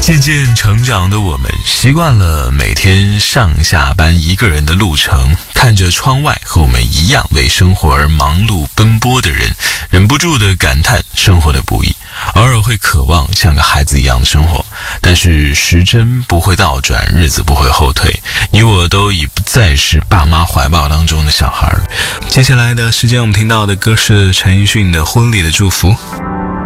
渐渐成长的我们，习惯了每天上下班一个人的路程，看着窗外和我们一样为生活而忙碌奔波的人，忍不住的感叹生活的不易，偶尔会渴望像个孩子一样的生活。但是时针不会倒转，日子不会后退，你我都已不再是爸妈怀抱当中的小孩了。接下来的时间我们听到的歌是陈奕迅的《婚礼的祝福》。